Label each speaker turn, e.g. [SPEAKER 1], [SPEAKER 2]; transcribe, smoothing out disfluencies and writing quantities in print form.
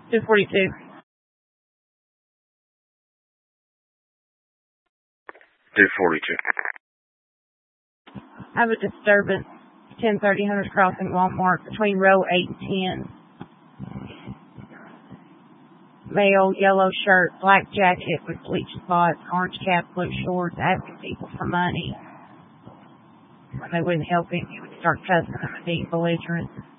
[SPEAKER 1] 242.
[SPEAKER 2] 242.
[SPEAKER 1] I have a disturbance, 1030 Hunters Crossing, Walmart, between row 8 and 10. Male, yellow shirt, black jacket with bleach spots, orange cap, blue shorts, asking people for money. When they wouldn't help him, he would start cussing them and being belligerent.